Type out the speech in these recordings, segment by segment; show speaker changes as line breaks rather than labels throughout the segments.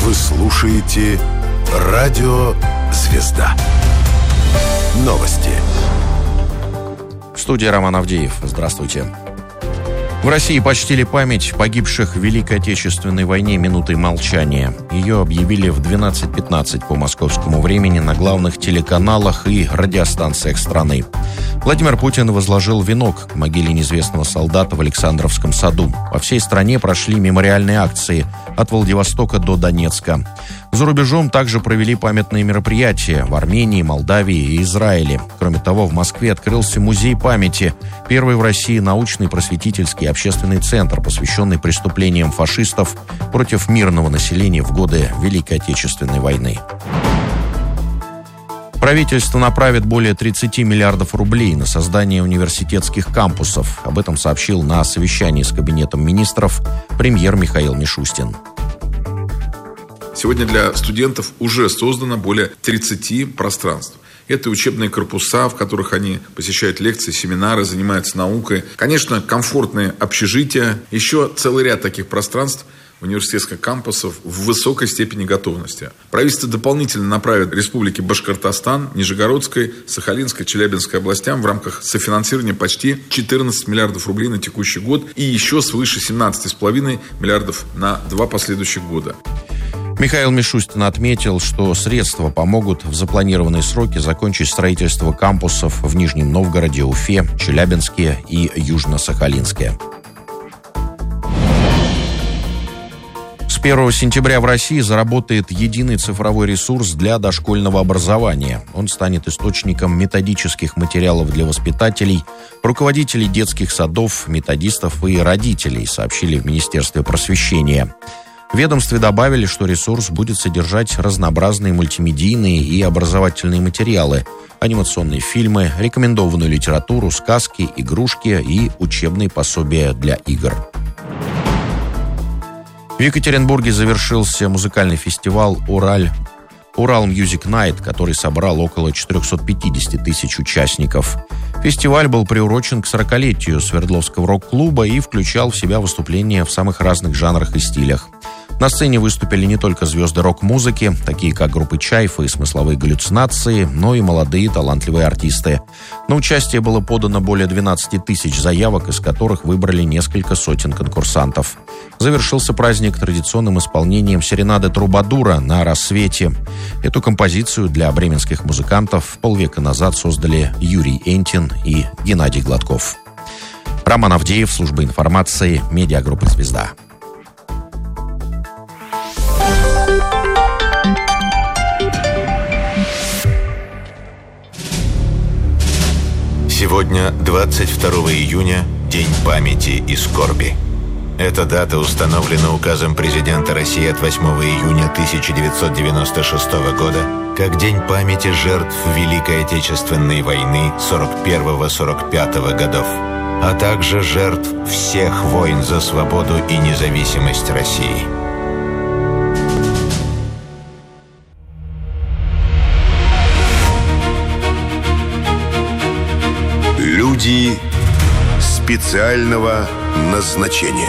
Вы слушаете «Радио Звезда». Новости.
В студии Роман Авдеев. Здравствуйте. В России почтили память погибших в Великой Отечественной войне минутой молчания. Ее объявили в 12:15 по московскому времени на главных телеканалах и радиостанциях страны. Владимир Путин возложил венок к могиле неизвестного солдата в Александровском саду. По всей стране прошли мемориальные акции от Владивостока до Донецка. За рубежом также провели памятные мероприятия в Армении, Молдавии и Израиле. Кроме того, в Москве открылся музей памяти, первый в России научный, просветительский и общественный центр, посвященный преступлениям фашистов против мирного населения в годы Великой Отечественной войны. Правительство направит более 30 миллиардов рублей на создание университетских кампусов. Об этом сообщил на совещании с Кабинетом министров премьер Михаил Мишустин.
Сегодня для студентов уже создано более 30 пространств. Это учебные корпуса, в которых они посещают лекции, семинары, занимаются наукой. Конечно, комфортные общежития. Еще целый ряд таких пространств университетских кампусов в высокой степени готовности. Правительство дополнительно направит республике Башкортостан, Нижегородской, Сахалинской, Челябинской областям в рамках софинансирования почти 14 миллиардов рублей на текущий год и еще свыше 17,5 миллиардов на 2 последующих года.
Михаил Мишустин отметил, что средства помогут в запланированные сроки закончить строительство кампусов в Нижнем Новгороде, Уфе, Челябинске и Южно-Сахалинске. С 1 сентября в России заработает единый цифровой ресурс для дошкольного образования. Он станет источником методических материалов для воспитателей, руководителей детских садов, методистов и родителей, сообщили в Министерстве просвещения. В ведомстве добавили, что ресурс будет содержать разнообразные мультимедийные и образовательные материалы, анимационные фильмы, рекомендованную литературу, сказки, игрушки и учебные пособия для игр. В Екатеринбурге завершился музыкальный фестиваль «Урал Music Night», который собрал около 450 тысяч участников. Фестиваль был приурочен к 40-летию Свердловского рок-клуба и включал в себя выступления в самых разных жанрах и стилях. На сцене выступили не только звезды рок-музыки, такие как группы «Чайф» и «Смысловые галлюцинации», но и молодые талантливые артисты. На участие было подано более 12 тысяч заявок, из которых выбрали несколько сотен конкурсантов. Завершился праздник традиционным исполнением серенады Трубадура «На рассвете». Эту композицию для бременских музыкантов полвека назад создали Юрий Энтин и Геннадий Гладков. Роман Авдеев, служба информации, медиагруппа «Звезда».
Сегодня 22 июня, День памяти и скорби. Эта дата установлена указом президента России от 8 июня 1996 года как День памяти жертв Великой Отечественной войны 41-45 годов, а также жертв всех войн за свободу и независимость России.
Люди специального назначения.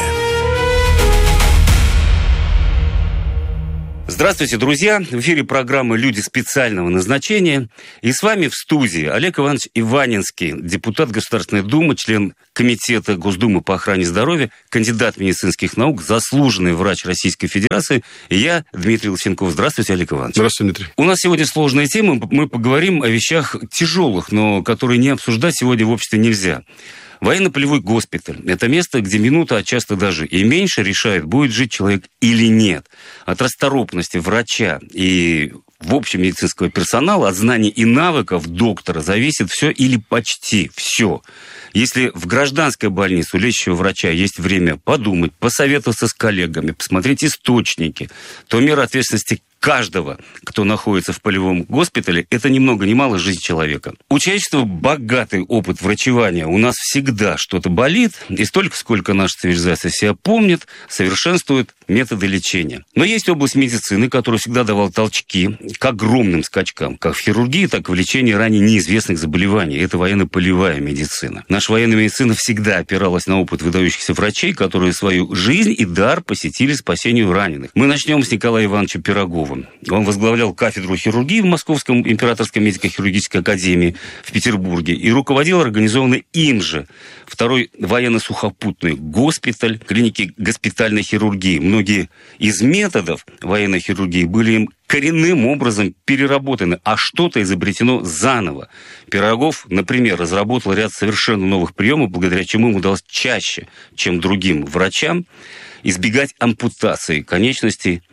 Здравствуйте, друзья! В эфире программа «Люди специального назначения». И с вами в студии Олег Иванович Иванинский, депутат Государственной Думы, член Комитета Госдумы по охране здоровья, кандидат медицинских наук, заслуженный врач Российской Федерации. И я, Дмитрий Лысенков. Здравствуйте, Олег Иванович.
Здравствуйте, Дмитрий.
У нас сегодня сложная тема. Мы поговорим о вещах тяжелых, но которые не обсуждать сегодня в обществе нельзя. Военно-полевой госпиталь – это место, где минута, а часто даже и меньше решает, будет жить человек или нет. От расторопности врача и в общем медицинского персонала, от знаний и навыков доктора зависит все или почти все. Если в гражданской больнице у лечащего врача есть время подумать, посоветоваться с коллегами, посмотреть источники, то мера ответственности каждого, кто находится в полевом госпитале, это ни много ни мало жизнь человека. У человечества богатый опыт врачевания. У нас всегда что-то болит, и столько, сколько наша цивилизация себя помнит, совершенствует методы лечения. Но есть область медицины, которая всегда давала толчки к огромным скачкам, как в хирургии, так и в лечении ранее неизвестных заболеваний. Это военно-полевая медицина. Наша военная медицина всегда опиралась на опыт выдающихся врачей, которые свою жизнь и дар посвятили спасению раненых. Мы начнем с Николая Ивановича Пирогова. Он возглавлял кафедру хирургии в Московском императорской медико-хирургической академии в Петербурге и руководил организованной им же второй военно-сухопутный госпиталь клиники госпитальной хирургии. Многие из методов военной хирургии были им коренным образом переработаны, а что-то изобретено заново. Пирогов, например, разработал ряд совершенно новых приемов, благодаря чему ему удалось чаще, чем другим врачам, избегать ампутации конечностей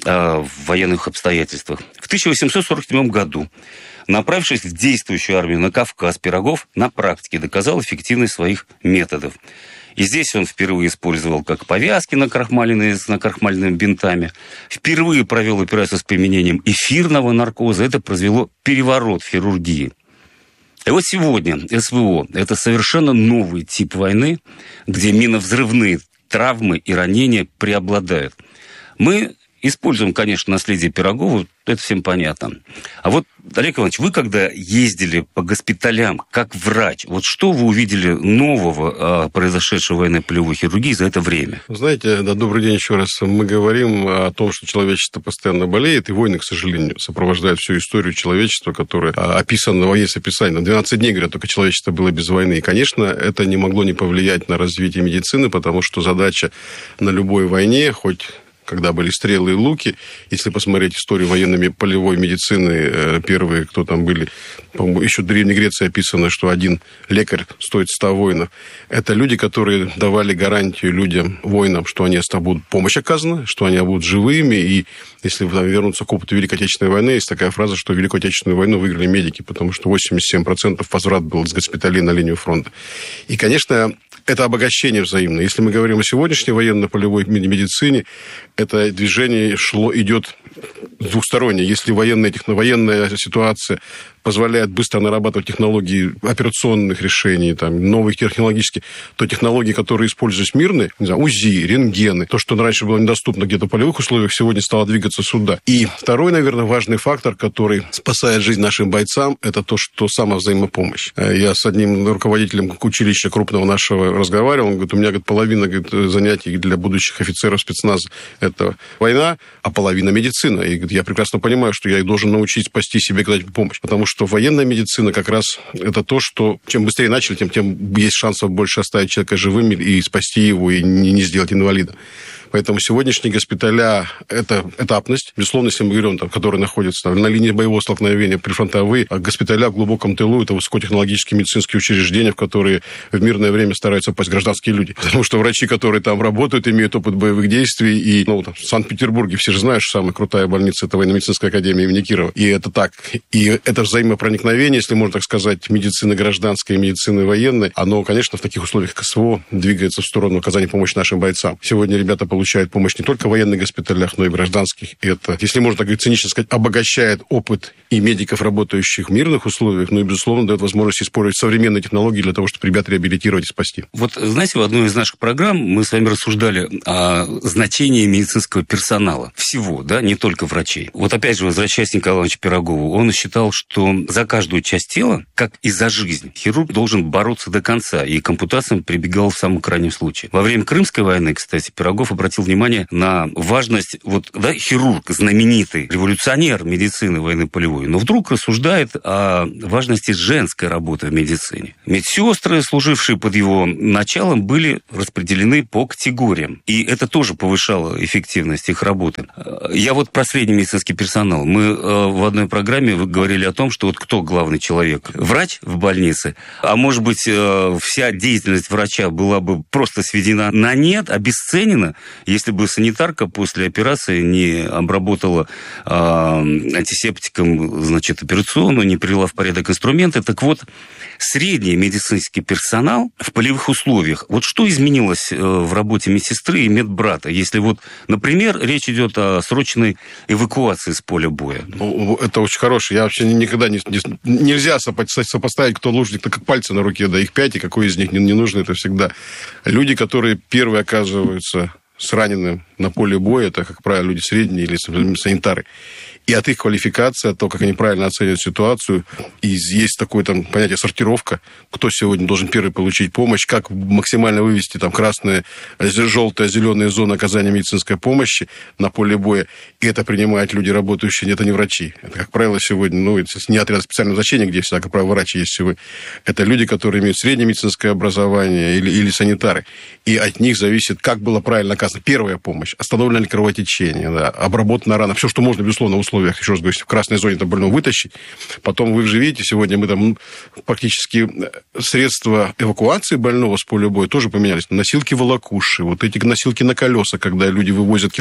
в военных обстоятельствах. В 1847 году, направившись в действующую армию на Кавказ, Пирогов на практике доказал эффективность своих методов. И здесь он впервые использовал как повязки накрахмаленными бинтами, впервые провел операцию с применением эфирного наркоза. Это произвело переворот в хирургии. И вот сегодня СВО – это совершенно новый тип войны, где миновзрывные травмы и ранения преобладают. Мы используем, конечно, наследие Пирогова, это всем понятно. А вот, Олег Иванович, вы когда ездили по госпиталям как врач, вот что вы увидели нового, произошедшего в военной полевой хирургии за это время?
Знаете, да, добрый день еще раз. Мы говорим о том, что человечество постоянно болеет, и войны, к сожалению, сопровождают всю историю человечества, которая описана, есть описание. На 12 дней, говорят, только человечество было без войны. И, конечно, это не могло не повлиять на развитие медицины, потому что задача на любой войне, хоть когда были стрелы и луки. Если посмотреть историю военной полевой медицины, первые, кто там были, по-моему, еще в Древней Греции описано, что один лекарь стоит 100 воинов. Это люди, которые давали гарантию людям, воинам, что они будут помощь оказана, что они будут живыми. И если вернуться к опыту Великой Отечественной войны, есть такая фраза, что Великую Отечественную войну выиграли медики, потому что 87% возврат был с госпиталей на линию фронта. И, конечно, это обогащение взаимное. Если мы говорим о сегодняшней военно-полевой медицине, это движение идет двухсторонне. Если военная ситуация позволяет быстро нарабатывать технологии операционных решений, там, новых технологических, то технологии, которые используются мирные, не знаю, УЗИ, рентгены, то, что раньше было недоступно где-то в полевых условиях, сегодня стало двигаться сюда. И второй, наверное, важный фактор, который спасает жизнь нашим бойцам, это то, что самовзаимопомощь. Я с одним руководителем училища крупного нашего разговаривал, он говорит, у меня половина занятий для будущих офицеров спецназа – это война, а половина медицина. И я прекрасно понимаю, что я должен научить спасти себе когда-нибудь помощь, потому что военная медицина как раз это то, что чем быстрее начали, тем есть шансов больше оставить человека живым и спасти его, и не сделать инвалида. Поэтому сегодняшние госпиталя – это этапность. Безусловно, если мы говорим, которые находятся на линии боевого столкновения, прифронтовые, а госпиталя в глубоком тылу – это высокотехнологические медицинские учреждения, в которые в мирное время стараются попасть гражданские люди. Потому что врачи, которые там работают, имеют опыт боевых действий. И в Санкт-Петербурге все же знают, что самая крутая больница – это военно-медицинская академия имени Кирова. И это так. И это взаимопроникновение, если можно так сказать, медицины гражданской и медицины военной, оно, конечно, в таких условиях КСВО двигается в сторону оказания помощи нашим бойцам. Сегодня ребята получают помощь не только в военных госпиталях, но и в гражданских. Это, если можно так цинично сказать, обогащает опыт и медиков, работающих в мирных условиях, но и, безусловно, дает возможность использовать современные технологии для того, чтобы ребят реабилитировать и спасти.
Вот, знаете, в одной из наших программ мы с вами рассуждали о значении медицинского персонала. Всего, да, не только врачей. Вот опять же, возвращаясь к Николаю Ивановичу Пирогову, он считал, что за каждую часть тела, как и за жизнь, хирург должен бороться до конца, и к ампутациям прибегал в самом крайнем случае. Во время Крымской войны, кстати, Пирогов обратил внимание на важность, хирург, знаменитый революционер медицины военной полевой, но вдруг рассуждает о важности женской работы в медицине. Медсестры, служившие под его началом, были распределены по категориям, и это тоже повышало эффективность их работы. Я про средний медицинский персонал. Мы в одной программе говорили о том, что кто главный человек? Врач в больнице, а может быть, вся деятельность врача была бы просто сведена на нет, обесценена, если бы санитарка после операции не обработала антисептиком, операционную, не привела в порядок инструменты. Так вот, средний медицинский персонал в полевых условиях, что изменилось в работе медсестры и медбрата, если например, речь идет о срочной эвакуации с поля боя?
Это очень хороший. Я вообще никогда нельзя сопоставить, кто лучше, как пальцы на руке, да, их 5, и какой из них не нужно, это всегда люди, которые первые оказываются с раненым на поле боя, это, как правило, люди средние или санитары. И от их квалификации, от того, как они правильно оценивают ситуацию, и есть такое там понятие сортировка, кто сегодня должен первый получить помощь, как максимально вывести там красная, желтая, зеленая зона оказания медицинской помощи на поле боя. И это принимают люди, работающие, это не врачи. Это, как правило, сегодня, ну, это не отряд специального назначения, где всегда, как правило, врачи есть всего. Это люди, которые имеют среднее медицинское образование или санитары. И от них зависит, как было правильно оказана первая помощь, остановлено ли кровотечение, да, обработана рана, все, что можно, безусловно, в условиях, еще раз говорю, в красной зоне это больного вытащить. Потом вы же видите, сегодня мы там практически средства эвакуации больного с поля боя тоже поменялись. Носилки волокуши, вот эти носилки на колеса, когда люди вывозят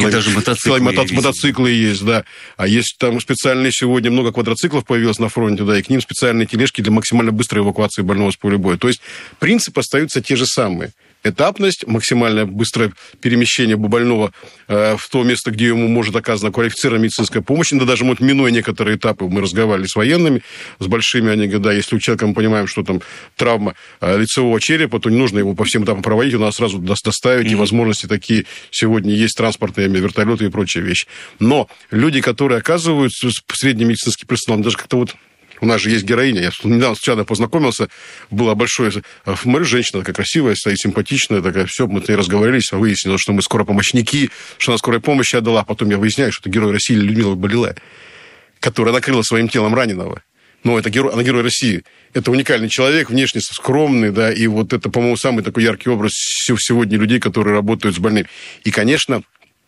мотоциклы есть, да. А есть там специальные сегодня, много квадроциклов появилось на фронте, да, и к ним специальные тележки для максимально быстрой эвакуации больного с поля боя. То есть принципы остаются те же самые. Этапность, максимально быстрое перемещение больного в то место, где ему может оказана квалифицированная медицинская помощь, да даже вот минуя некоторые этапы, мы разговаривали с военными, с большими, они говорят, да, если у человека мы понимаем, что там травма лицевого черепа, то не нужно его по всем этапам проводить, у нас сразу доставить, и возможности такие сегодня есть, транспортные вертолеты и прочие вещи. Но люди, которые оказываются средний медицинский персонал, даже как-то вот у нас же есть героиня. Я недавно случайно познакомился, была большая женщина, такая красивая, стоит, симпатичная, такая, все, мы с ней разговорились, выяснилось, что мы скоропомощники, что она скорой помощи отдала. Потом я выясняю, что это герой России Людмила Балилая, которая накрыла своим телом раненого. Но это герой, она герой России. Это уникальный человек, внешне скромный, да, и вот это, по-моему, самый такой яркий образ сегодня людей, которые работают с больными. И, конечно,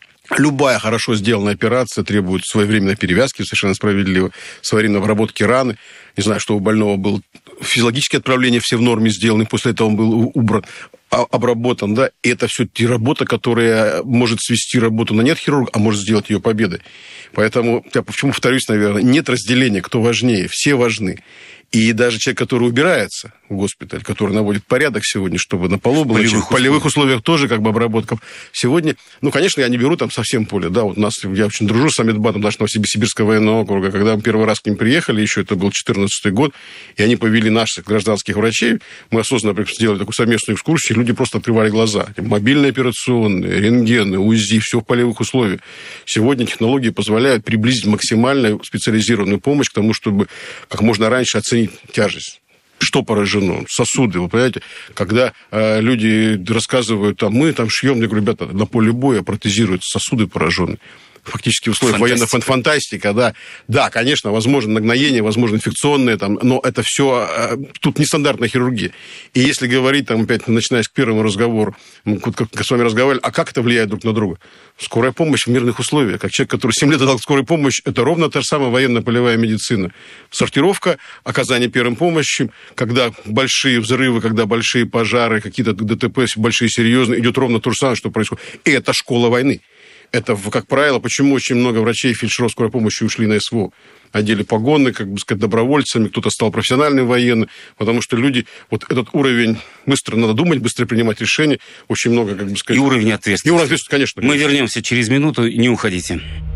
любая хорошо сделанная операция требует своевременной перевязки, совершенно справедливо, своевременной обработки раны. Не знаю, что у больного было физиологические отправления все в норме сделаны, после этого он был убран, обработан, да. И это все работа, которая может свести работу на нет хирурга, а может сделать ее победой. Поэтому, я почему повторюсь, наверное, нет разделения, кто важнее, все важны. И даже человек, который убирается в госпиталь, который наводит порядок сегодня, чтобы на полу было... В полевых условиях тоже как бы обработка. Сегодня, ну, конечно, я не беру там совсем поле. Да, вот я очень дружу с Амедбатом нашего Новосибирского военного округа. Когда мы первый раз к ним приехали, еще это был 2014 год, и они повели наших гражданских врачей, мы осознанно сделали такую совместную экскурсию, и люди просто открывали глаза. Мобильные операционные, рентгены, УЗИ, все в полевых условиях. Сегодня технологии позволяют приблизить максимально специализированную помощь к тому, чтобы как можно раньше оценить тяжесть. Что поражено? Сосуды, вы понимаете? Когда люди рассказывают, там, мы там шьем, я говорю, ребята, на поле боя протезируют сосуды пораженные. Фактически в условиях военной фантастика, да. Да, конечно, возможно нагноение, возможно инфекционное, там, но это все тут нестандартная хирургия. И если говорить, там, опять, начиная с первого разговора, мы с вами разговаривали, а как это влияет друг на друга? Скорая помощь в мирных условиях. Как человек, который 7 лет отдал скорую помощь, это ровно та же самая военно-полевая медицина. Сортировка, оказание первой помощи, когда большие взрывы, когда большие пожары, какие-то ДТП большие, серьезные, идет ровно то же самое, что происходит. И это школа войны. Это, как правило, почему очень много врачей и фельдшеров скорой помощи ушли на СВО. Одели погоны, как бы сказать, добровольцами, кто-то стал профессиональным военным, потому что люди, вот этот уровень, быстро надо думать, быстро принимать решения, очень много, как бы сказать...
И уровень ответственности.
И уровень ответственности, конечно.
Мы вернемся через минуту, не уходите.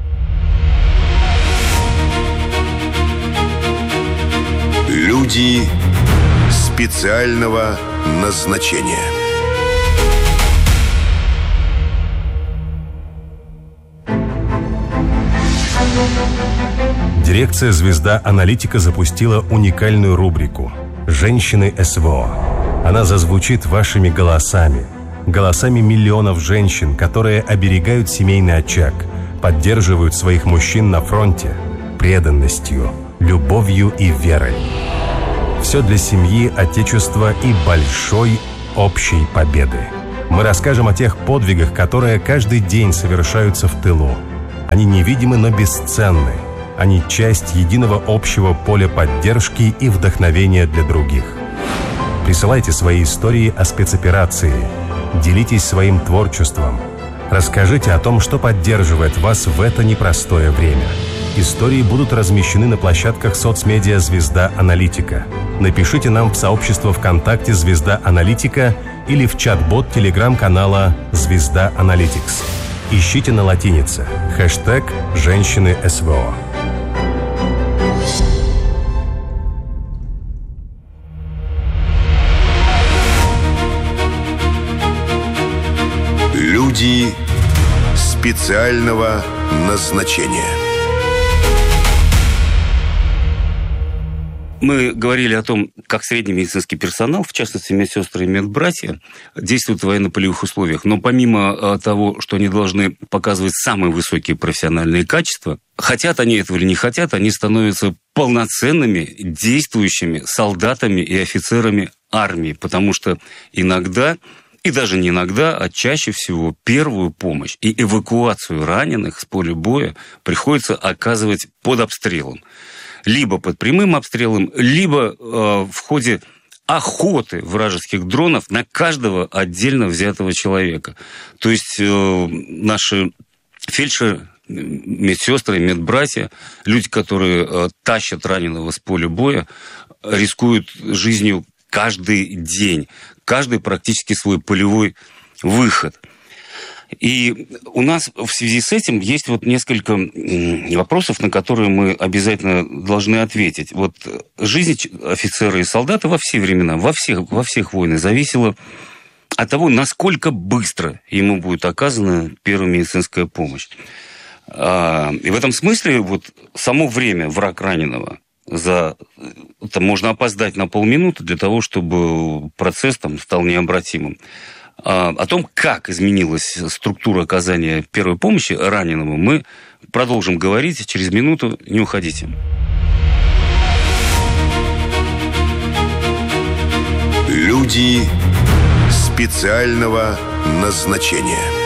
Люди специального назначения.
Дирекция «Звезда Аналитика» запустила уникальную рубрику «Женщины СВО». Она зазвучит вашими голосами, голосами миллионов женщин, которые оберегают семейный очаг, поддерживают своих мужчин на фронте преданностью, любовью и верой. Все для семьи, отечества и большой общей победы. Мы расскажем о тех подвигах, которые каждый день совершаются в тылу. Они невидимы, но бесценны. Они часть единого общего поля поддержки и вдохновения для других. Присылайте свои истории о спецоперации. Делитесь своим творчеством. Расскажите о том, что поддерживает вас в это непростое время. Истории будут размещены на площадках соцмедиа «Звезда Аналитика». Напишите нам в сообщество ВКонтакте «Звезда Аналитика» или в чат-бот телеграм-канала «Звезда Аналитикс». Ищите на латинице хэштег «Женщины СВО».
Люди специального назначения.
Мы говорили о том, как средний медицинский персонал, в частности медсестры и медбратья, действуют в военно-полевых условиях. Но помимо того, что они должны показывать самые высокие профессиональные качества, хотят они этого или не хотят, они становятся полноценными действующими солдатами и офицерами армии. Потому что иногда, и даже не иногда, а чаще всего первую помощь и эвакуацию раненых с поля боя приходится оказывать под обстрелом. Либо под прямым обстрелом, либо в ходе охоты вражеских дронов на каждого отдельно взятого человека. То есть наши фельдшеры, медсестры, медбратья, люди, которые тащат раненого с поля боя, рискуют жизнью каждый день, каждый практически свой полевой выход. И у нас в связи с этим есть вот несколько вопросов, на которые мы обязательно должны ответить. Вот жизнь офицера и солдата во все времена, во всех войнах зависела от того, насколько быстро ему будет оказана первая медицинская помощь. И в этом смысле вот само время враг раненого там можно опоздать на полминуты для того, чтобы процесс там стал необратимым. О том, как изменилась структура оказания первой помощи раненому, мы продолжим говорить через минуту. Не уходите.
Люди специального назначения.